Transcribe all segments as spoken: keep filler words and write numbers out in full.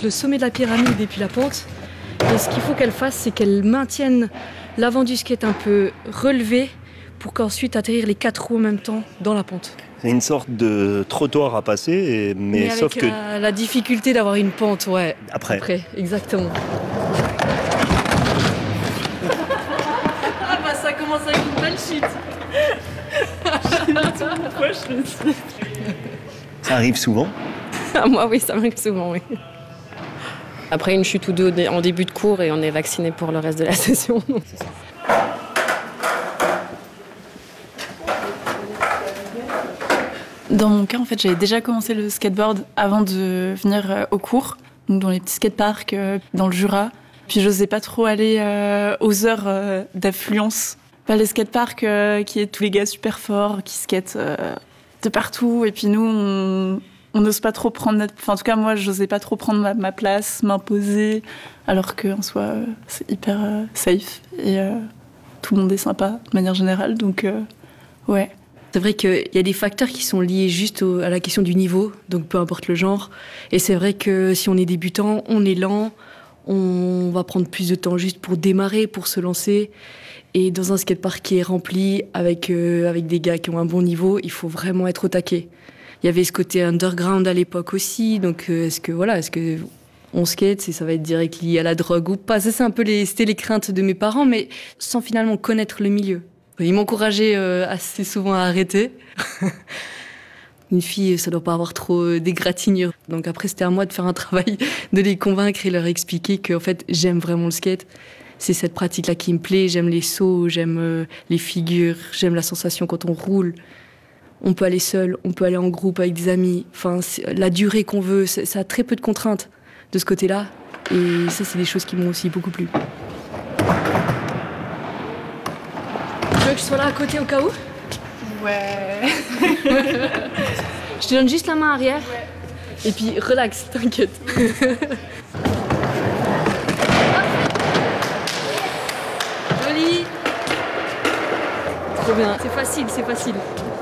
le sommet de la pyramide et puis la pente. Et ce qu'il faut qu'elle fasse, c'est qu'elle maintienne l'avant du skate un peu relevé pour qu'ensuite atterrir les quatre roues en même temps dans la pente. C'est une sorte de trottoir à passer, et, mais, mais avec sauf que... la, la difficulté d'avoir une pente, ouais. Après. Après, exactement. Ah bah ça commence avec une belle chute. Je sais pas pourquoi je le sais. Ça arrive souvent? Ah, moi oui, ça m'arrive souvent, oui. Après une chute ou deux en début de cours et on est vacciné pour le reste de la session. Donc c'est ça. Dans mon cas, en fait, j'avais déjà commencé le skateboard avant de venir au cours, donc dans les petits skateparks dans le Jura. Puis j'osais pas trop aller euh, aux heures euh, d'affluence. Pas les skateparks euh, qui est tous les gars super forts, qui skatent euh, de partout. Et puis nous, on on n'ose pas trop prendre notre... Enfin, en tout cas, moi, j'osais pas trop prendre ma, ma place, m'imposer, alors qu'en soi, euh, c'est hyper euh, safe. Et euh, tout le monde est sympa, de manière générale. Donc, euh, ouais. C'est vrai qu'il y a des facteurs qui sont liés juste au, à la question du niveau, donc peu importe le genre. Et c'est vrai que si on est débutant, on est lent, on va prendre plus de temps juste pour démarrer, pour se lancer. Et dans un skatepark qui est rempli avec, euh, avec des gars qui ont un bon niveau, il faut vraiment être au taquet. Il y avait ce côté underground à l'époque aussi, donc euh, est-ce que voilà, est-ce que on skate, c'est, ça va être direct lié à la drogue ou pas? Ça, c'est un peu les, c'était les craintes de mes parents, mais sans finalement connaître le milieu. Ils m'encourageaient euh, assez souvent à arrêter. Une fille, ça doit pas avoir trop d'égratignures. Donc après, c'était à moi de faire un travail, de les convaincre et leur expliquer que en fait, j'aime vraiment le skate. C'est cette pratique-là qui me plaît. J'aime les sauts, j'aime euh, les figures, j'aime la sensation quand on roule. On peut aller seul, on peut aller en groupe avec des amis. Enfin, la durée qu'on veut, ça a très peu de contraintes de ce côté-là. Et ça, c'est des choses qui m'ont aussi beaucoup plu. Tu veux que je sois là à côté au cas où? Ouais. Je te donne juste la main arrière. Ouais. Et puis, relax, t'inquiète. Joli. Trop bien. C'est facile, c'est facile.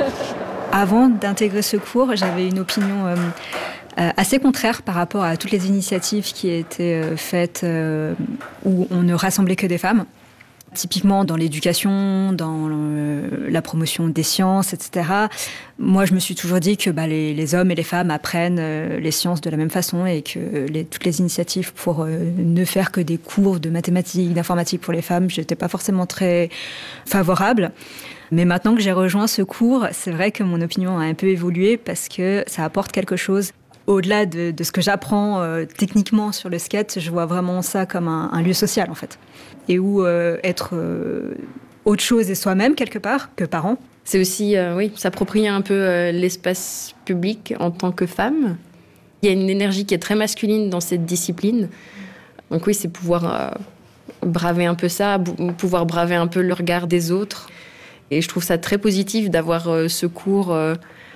Avant d'intégrer ce cours, j'avais une opinion euh, euh, assez contraire par rapport à toutes les initiatives qui étaient euh, faites euh, où on ne rassemblait que des femmes. Typiquement dans l'éducation, dans le, la promotion des sciences, et cetera. Moi, je me suis toujours dit que bah, les, les hommes et les femmes apprennent euh, les sciences de la même façon et que les, toutes les initiatives pour euh, ne faire que des cours de mathématiques, d'informatique pour les femmes, je n'étais pas forcément très favorable. Mais maintenant que j'ai rejoint ce cours, c'est vrai que mon opinion a un peu évolué parce que ça apporte quelque chose. Au-delà de, de ce que j'apprends euh, techniquement sur le skate, je vois vraiment ça comme un, un lieu social, en fait. Et où euh, être euh, autre chose et soi-même, quelque part, que parent. C'est aussi, euh, oui, s'approprier un peu euh, l'espace public en tant que femme. Il y a une énergie qui est très masculine dans cette discipline. Donc oui, c'est pouvoir euh, braver un peu ça, pouvoir braver un peu le regard des autres. Et je trouve ça très positif d'avoir euh, ce cours euh,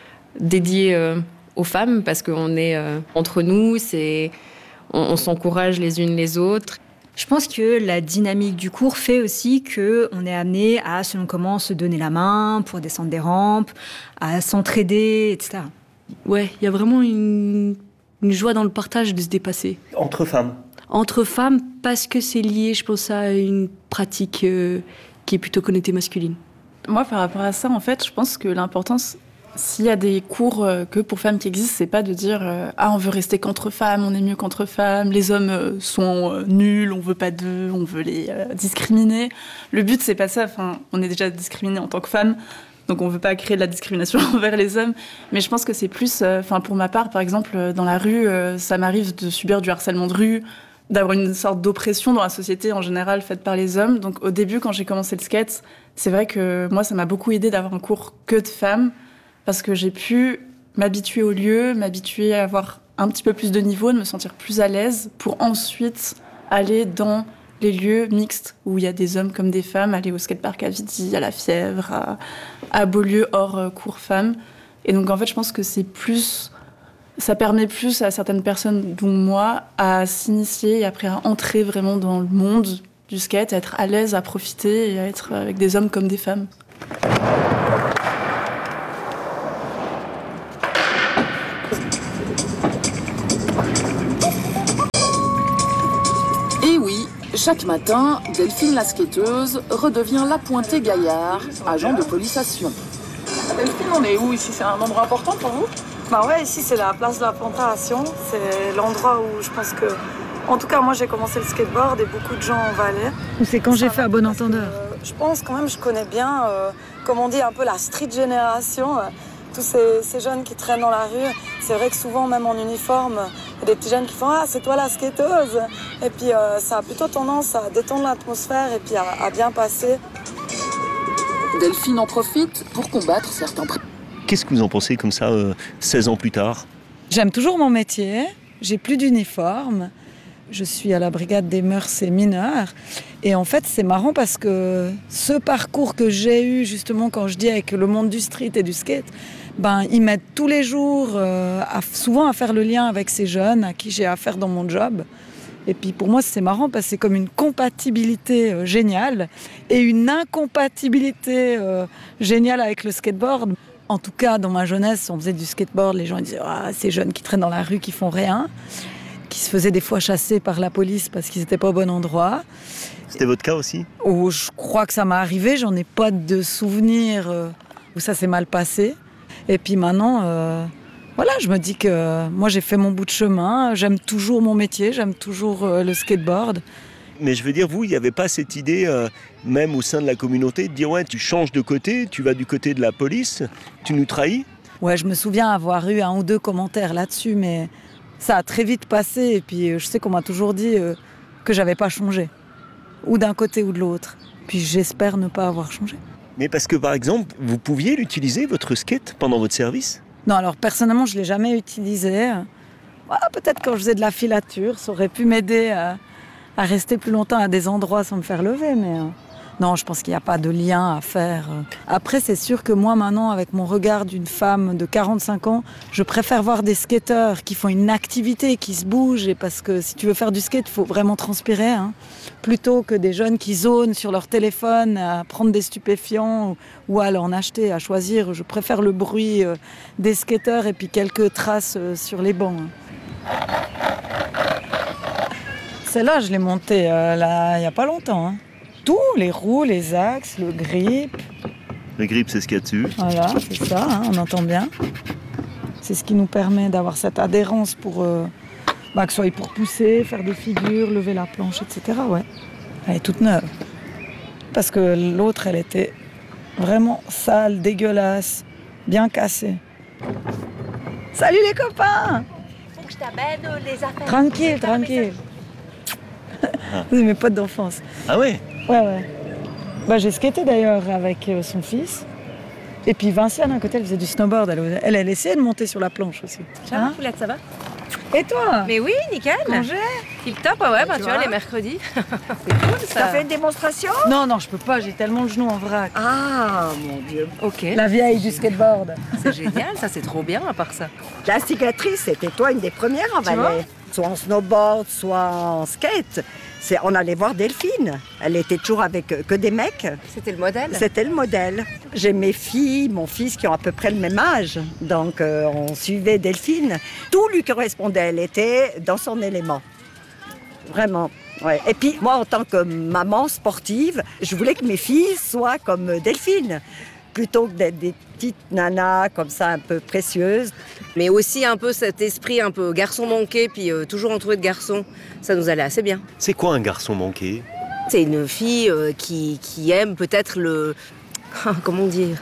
dédié euh, aux femmes, parce qu'on est euh, entre nous, c'est, on, on s'encourage les unes les autres. Je pense que la dynamique du cours fait aussi qu'on est amené à, selon comment, se donner la main pour descendre des rampes, à s'entraider, et cetera. Ouais, il y a vraiment une, une joie dans le partage de se dépasser. Entre femmes? Entre femmes, parce que c'est lié, je pense, à une pratique euh, qui est plutôt connotée masculine. Moi, par rapport à ça, en fait, je pense que l'importance, s'il y a des cours euh, que pour femmes qui existent, c'est pas de dire euh, « Ah, on veut rester qu'entre femmes, on est mieux qu'entre femmes, les hommes euh, sont euh, nuls, on veut pas d'eux, on veut les euh, discriminer ». Le but, c'est pas ça. Enfin, on est déjà discriminés en tant que femmes, donc on veut pas créer de la discrimination envers les hommes. Mais je pense que c'est plus... Enfin, euh, pour ma part, par exemple, dans la rue, euh, ça m'arrive de subir du harcèlement de rue, d'avoir une sorte d'oppression dans la société en général faite par les hommes. Donc au début, quand j'ai commencé le skate, c'est vrai que moi, ça m'a beaucoup aidé d'avoir un cours que de femmes, parce que j'ai pu m'habituer au lieu, m'habituer à avoir un petit peu plus de niveau, de me sentir plus à l'aise, pour ensuite aller dans les lieux mixtes où il y a des hommes comme des femmes, aller au skatepark à Vidi, à La Fièvre, à, à Beaulieu, hors euh, cours femmes. Et donc en fait, je pense que c'est plus... Ça permet plus à certaines personnes, dont moi, à s'initier et après à entrer vraiment dans le monde du skate, à être à l'aise, à profiter et à être avec des hommes comme des femmes. Chaque matin, Delphine la skateuse redevient la Pointée Gaillard, agent de police à Sion. Delphine, on est où ici? C'est un endroit important pour vous? Bah ouais, ici c'est la place de la Pointe à Sion. C'est l'endroit où je pense que... En tout cas, moi j'ai commencé le skateboard et beaucoup de gens en Valais. C'est quand j'ai fait à bon entendeur. Euh, je pense quand même, je connais bien, euh, comme on dit, un peu la street génération. Euh, tous ces, ces jeunes qui traînent dans la rue. C'est vrai que souvent, même en uniforme, il y a des petits jeunes qui font « Ah, c'est toi la skateuse !» Et puis euh, ça a plutôt tendance à détendre l'atmosphère et puis à, à bien passer. Delphine en profite pour combattre certains prix. Qu'est-ce que vous en pensez comme ça, euh, seize ans plus tard? J'aime toujours mon métier, j'ai plus d'uniforme, je suis à la brigade des mœurs et mineurs. Et en fait, c'est marrant parce que ce parcours que j'ai eu justement quand je dis avec le monde du street et du skate, ben, ils m'aident tous les jours, euh, à, souvent à faire le lien avec ces jeunes à qui j'ai affaire dans mon job. Et puis pour moi, c'est marrant parce que c'est comme une compatibilité euh, géniale et une incompatibilité euh, géniale avec le skateboard. En tout cas, dans ma jeunesse, on faisait du skateboard, les gens disaient ah, ces jeunes qui traînent dans la rue, qui font rien, qui se faisaient des fois chasser par la police parce qu'ils n'étaient pas au bon endroit. C'était votre cas aussi? Oh, je crois que ça m'est arrivé, j'en ai pas de souvenirs euh, où ça s'est mal passé. Et puis maintenant, euh, voilà, je me dis que moi j'ai fait mon bout de chemin, j'aime toujours mon métier, j'aime toujours euh, le skateboard. Mais je veux dire, vous, il n'y avait pas cette idée, euh, même au sein de la communauté, de dire ouais, tu changes de côté, tu vas du côté de la police, tu nous trahis? Ouais, je me souviens avoir eu un ou deux commentaires là-dessus, mais ça a très vite passé. Et puis je sais qu'on m'a toujours dit euh, que j'avais pas changé, ou d'un côté ou de l'autre. Puis j'espère ne pas avoir changé. Mais parce que par exemple, vous pouviez l'utiliser, votre skate, pendant votre service? Non, alors personnellement, je ne l'ai jamais utilisé. Voilà, peut-être quand je faisais de la filature, ça aurait pu m'aider à, à rester plus longtemps à des endroits sans me faire lever. Mais euh, non, je pense qu'il n'y a pas de lien à faire. Après, c'est sûr que moi, maintenant, avec mon regard d'une femme de quarante-cinq ans, je préfère voir des skateurs qui font une activité, qui se bougent. Et parce que si tu veux faire du skate, il faut vraiment transpirer. Hein, plutôt que des jeunes qui zonent sur leur téléphone à prendre des stupéfiants ou, ou à en acheter, à choisir. Je préfère le bruit euh, des skateurs et puis quelques traces euh, sur les bancs. Hein. Celle-là, je l'ai montée euh, là, il n'y a pas longtemps. Hein. Tous les roues, les axes, le grip. Le grip, c'est ce qu'il y a dessus. Voilà, c'est ça, hein, on entend bien. C'est ce qui nous permet d'avoir cette adhérence pour, euh, bah, que ce soit pour pousser, faire des figures, lever la planche, et cetera. Ouais. Elle est toute neuve. Parce que l'autre, elle était vraiment sale, dégueulasse, bien cassée. Salut les copains! Faut que je t'amène les affaires. Tranquille, tranquille. Ah. C'est mes potes d'enfance. Ah ouais? Ouais, ouais. Bah, j'ai skaté d'ailleurs avec euh, son fils. Et puis Vinciane, à côté, elle faisait du snowboard. Elle, elle, elle essayait de monter sur la planche aussi. Ça va, Poulette, ça va? Et toi? Mais oui, nickel. Congé? Tip top, ouais, ouais bah, tu vois, vois les mercredis. C'est cool, ça. T'as fait une démonstration? Non, non, je peux pas, j'ai tellement le genou en vrac. Ah, mon Dieu. Ok. La vieille du skateboard. C'est génial, ça, c'est trop bien, à part ça. La cicatrice, c'était toi une des premières en Valais. Soit en snowboard, soit en skate. C'est, on allait voir Delphine. Elle était toujours avec que des mecs. C'était le modèle? C'était le modèle. J'ai mes filles, mon fils qui ont à peu près le même âge. Donc euh, on suivait Delphine. Tout lui correspondait. Elle était dans son élément. Vraiment. Ouais. Et puis moi, en tant que maman sportive, je voulais que mes filles soient comme Delphine. Plutôt que d'être des petites nanas comme ça un peu précieuses. Mais aussi un peu cet esprit un peu garçon manqué, puis euh, toujours entouré de garçons. Ça nous allait assez bien. C'est quoi un garçon manqué? C'est une fille euh, qui, qui aime peut-être le... Comment dire?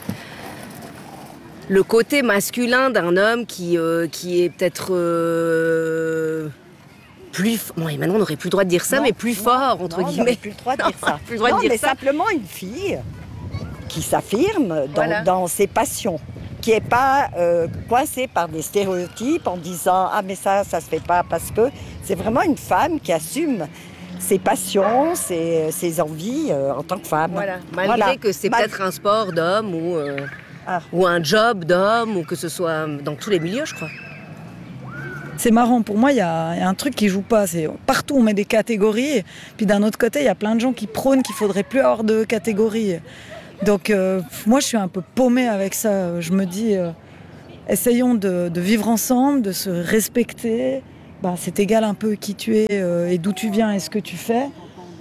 Le côté masculin d'un homme qui, euh, qui est peut-être... Euh, plus... Bon, et maintenant, on n'aurait plus le droit de dire ça, non, mais plus non, fort, entre non, guillemets. On n'aurait plus le droit de dire ça. plus le droit non, de dire mais ça. simplement une fille qui s'affirme dans, voilà. dans ses passions, qui n'est pas euh, coincée par des stéréotypes en disant « Ah, mais ça, ça se fait pas parce que... » C'est vraiment une femme qui assume ses passions, ses, ses envies euh, en tant que femme. Voilà. Malgré voilà. que c'est Mal... peut-être un sport d'homme ou, euh, ah. ou un job d'homme, ou que ce soit dans tous les milieux, je crois. C'est marrant, pour moi, il y, y a un truc qui joue pas. C'est, partout, on met des catégories. Puis d'un autre côté, il y a plein de gens qui prônent qu'il faudrait plus avoir de catégories. Donc, euh, moi, je suis un peu paumée avec ça. Je me dis, euh, essayons de, de vivre ensemble, de se respecter. Bah, c'est égal un peu qui tu es euh, et d'où tu viens et ce que tu fais.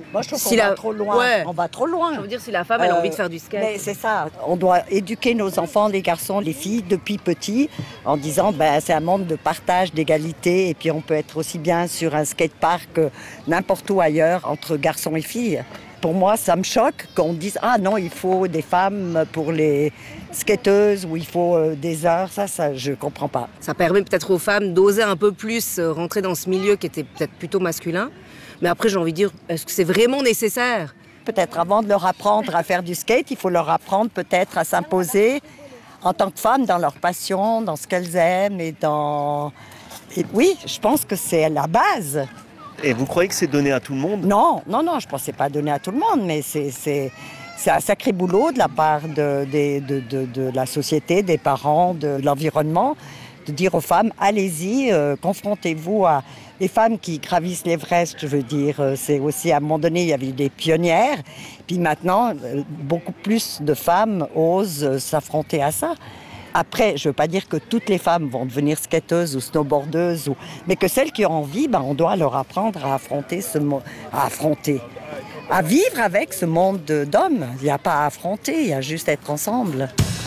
Moi, je trouve si qu'on la... va trop loin. Ouais. On va trop loin. Je veux dire, si la femme, elle a envie de faire du skate. Mais c'est ça. On doit éduquer nos enfants, les garçons, les filles, depuis petits, en disant ben, c'est un monde de partage, d'égalité. Et puis, on peut être aussi bien sur un skatepark que n'importe où ailleurs, entre garçons et filles. Pour moi, ça me choque qu'on dise « Ah non, il faut des femmes pour les skateuses ou il faut euh, des heures. » Ça, ça, je ne comprends pas. Ça permet peut-être aux femmes d'oser un peu plus rentrer dans ce milieu qui était peut-être plutôt masculin. Mais après, j'ai envie de dire, est-ce que c'est vraiment nécessaire ? Peut-être avant de leur apprendre à faire du skate, il faut leur apprendre peut-être à s'imposer en tant que femmes dans leur passion, dans ce qu'elles aiment et dans... Et oui, je pense que c'est la base. Et vous croyez que c'est donné à tout le monde ? Non, non, non, je ne pense que c'est pas donné à tout le monde, mais c'est, c'est, c'est un sacré boulot de la part de, de, de, de, de la société, des parents, de l'environnement, de dire aux femmes, allez-y, euh, confrontez-vous à... Les femmes qui gravissent l'Everest, je veux dire, c'est aussi, à un moment donné, il y avait des pionnières. Puis maintenant, beaucoup plus de femmes osent s'affronter à ça. Après, je ne veux pas dire que toutes les femmes vont devenir skateuses ou snowboardeuses, ou... mais que celles qui ont envie, ben, on doit leur apprendre à affronter ce monde, à affronter, à vivre avec ce monde d'hommes. Il n'y a pas à affronter, il y a juste à être ensemble.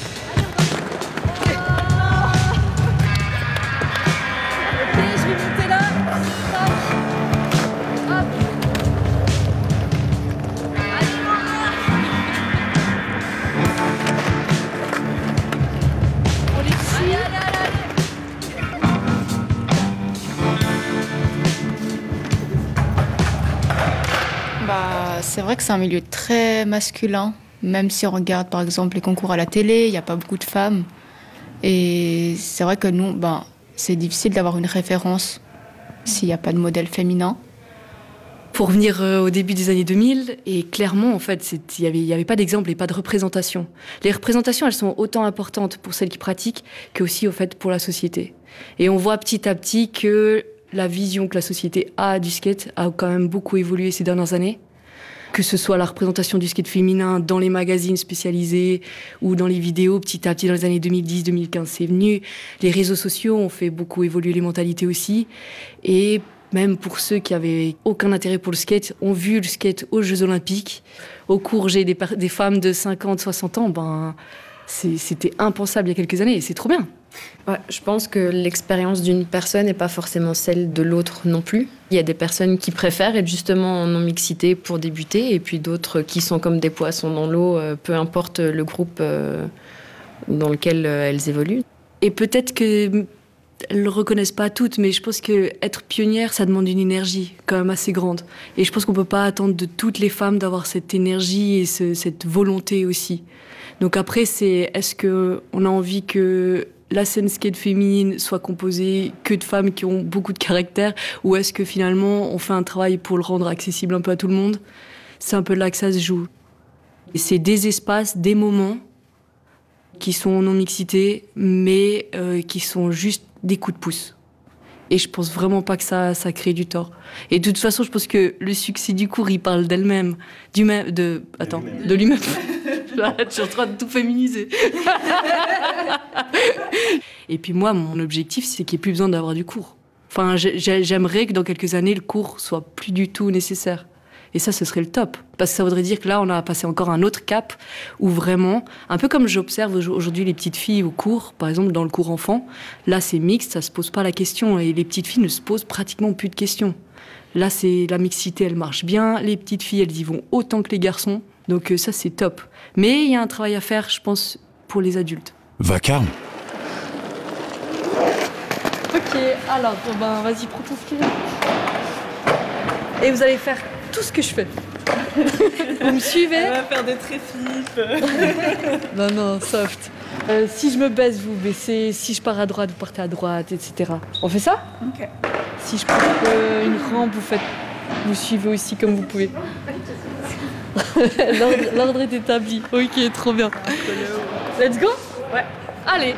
C'est vrai que c'est un milieu très masculin, même si on regarde par exemple les concours à la télé, il n'y a pas beaucoup de femmes. Et c'est vrai que nous, ben, c'est difficile d'avoir une référence s'il n'y a pas de modèle féminin. Pour revenir au début des années deux mille, et clairement, en fait, il n'y avait, y avait pas d'exemple et pas de représentation. Les représentations, elles sont autant importantes pour celles qui pratiquent qu'aussi, au fait, pour la société. Et on voit petit à petit que la vision que la société a du skate a quand même beaucoup évolué ces dernières années. Que ce soit la représentation du skate féminin dans les magazines spécialisés ou dans les vidéos, petit à petit dans les années deux mille dix deux mille quinze, c'est venu. Les réseaux sociaux ont fait beaucoup évoluer les mentalités aussi. Et même pour ceux qui avaient aucun intérêt pour le skate, ont vu le skate aux Jeux Olympiques. Au cours G, des, des femmes de cinquante, soixante ans, ben, c'est, c'était impensable il y a quelques années et c'est trop bien. Ouais, je pense que l'expérience d'une personne n'est pas forcément celle de l'autre non plus. Il y a des personnes qui préfèrent être justement en non-mixité pour débuter et puis d'autres qui sont comme des poissons dans l'eau, peu importe le groupe dans lequel elles évoluent. Et peut-être qu'elles ne le reconnaissent pas toutes, mais je pense qu'être pionnière, ça demande une énergie quand même assez grande. Et je pense qu'on ne peut pas attendre de toutes les femmes d'avoir cette énergie et ce, cette volonté aussi. Donc après, c'est est-ce qu'on a envie que la scène skate féminine soit composée que de femmes qui ont beaucoup de caractère, ou est-ce que finalement on fait un travail pour le rendre accessible un peu à tout le monde ? C'est un peu là que ça se joue. Et c'est des espaces, des moments qui sont en non-mixité, mais euh, qui sont juste des coups de pouce. Et je pense vraiment pas que ça, ça crée du tort. Et de toute façon, je pense que le succès du cours, il parle d'elle-même. Du même, de, attends, de lui-même. Je suis en train de tout féminiser. Et puis moi, mon objectif, c'est qu'il n'y ait plus besoin d'avoir du cours. Enfin, j'aimerais que dans quelques années, le cours soit plus du tout nécessaire. Et ça, ce serait le top. Parce que ça voudrait dire que là, on a passé encore un autre cap où vraiment, un peu comme j'observe aujourd'hui les petites filles au cours, par exemple dans le cours enfant, là, c'est mixte, ça ne se pose pas la question. Et les petites filles ne se posent pratiquement plus de questions. Là, c'est la mixité, elle marche bien. Les petites filles, elles y vont autant que les garçons. Donc ça, c'est top. Mais il y a un travail à faire, je pense, pour les adultes. Vacarme. Ok, alors, ben, vas-y, prends ton stylo. Et vous allez faire tout ce que je fais. Vous me suivez ? Elle va faire des tréflipes. Non, non, soft. Euh, si je me baisse, vous baissez. Si je pars à droite, vous partez à droite, et cetera. On fait ça ? Ok. Si je prends euh, une rampe, vous faites, vous suivez aussi comme vous pouvez. l'ordre, l'ordre est établi. Ok, trop bien. Let's go ? Ouais. Allez.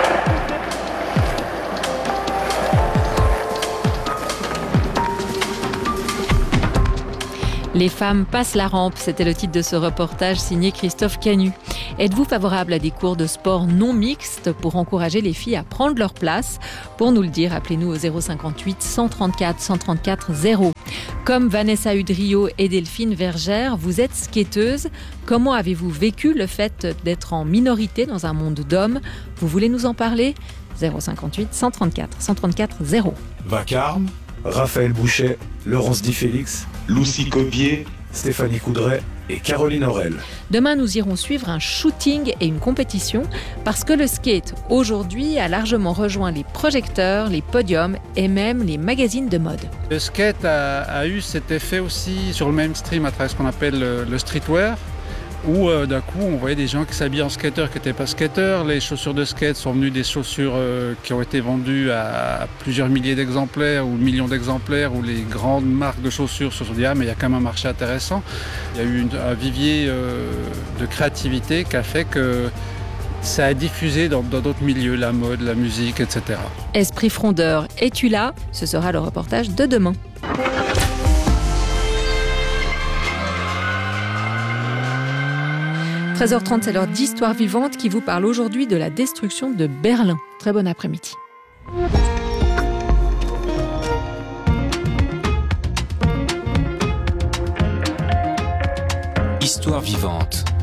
Les femmes passent la rampe, c'était le titre de ce reportage signé Christophe Canu. Êtes-vous favorable à des cours de sport non mixtes pour encourager les filles à prendre leur place ? Pour nous le dire, appelez-nous au zéro cinquante-huit cent trente-quatre cent trente-quatre zéro. Comme Vanessa Udrio et Delphine Vergère, vous êtes skateuse. Comment avez-vous vécu le fait d'être en minorité dans un monde d'hommes ? Vous voulez nous en parler ? zéro cinquante-huit cent trente-quatre cent trente-quatre zéro. Vacarme, Raphaël Bouchet, Laurence Di Félix, Lucie Cobier, Stéphanie Coudray et Caroline Aurel. Demain, nous irons suivre un shooting et une compétition parce que le skate, aujourd'hui, a largement rejoint les projecteurs, les podiums et même les magazines de mode. Le skate a, a eu cet effet aussi sur le mainstream à travers ce qu'on appelle le, le streetwear, où euh, d'un coup on voyait des gens qui s'habillaient en skater qui n'étaient pas skateurs. Les chaussures de skate sont venues des chaussures euh, qui ont été vendues à plusieurs milliers d'exemplaires ou millions d'exemplaires, où les grandes marques de chaussures se sont dit ah mais il y a quand même un marché intéressant. Il y a eu une, un vivier euh, de créativité qui a fait que ça a diffusé dans, dans d'autres milieux, la mode, la musique, et cetera. Esprit frondeur, es-tu là ? Ce sera le reportage de demain. treize heures trente, c'est l'heure d'Histoire vivante qui vous parle aujourd'hui de la destruction de Berlin. Très bon après-midi. Histoire vivante.